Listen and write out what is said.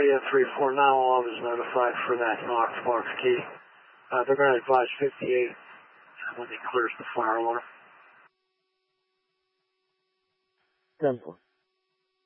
Anybody at 349 alarm is notified for that Knox Box key. They're going to advise 58 when he clears the fire alarm. 10-4.